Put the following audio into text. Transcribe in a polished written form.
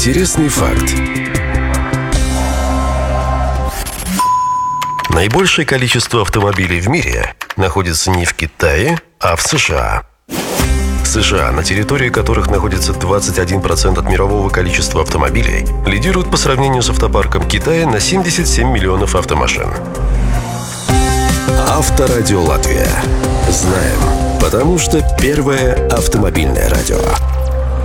Интересный факт. Наибольшее количество автомобилей в мире находится не в Китае, а в США. США, на территории которых находится 21% от мирового количества автомобилей, лидируют по сравнению с автопарком Китая на 77 миллионов автомашин. Авторадио Латвия. Знаем, потому что первое автомобильное радио.